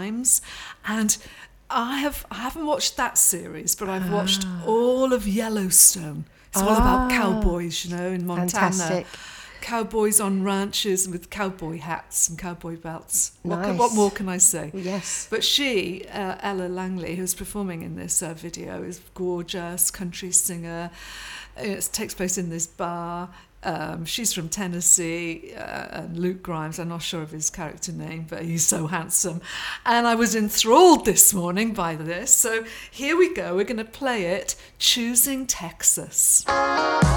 Grimes, and I haven't watched that series, but I've watched all of Yellowstone. It's all about cowboys, in Montana. Fantastic. Cowboys on ranches with cowboy hats and cowboy belts. Nice. What more can I say? Yes. But she, Ella Langley, who's performing in this video, is gorgeous, country singer. It takes place in this bar. She's from Tennessee, and Luke Grimes, I'm not sure of his character name, but he's so handsome. And I was enthralled this morning by this. So here we go. We're going to play it, Choosing Texas.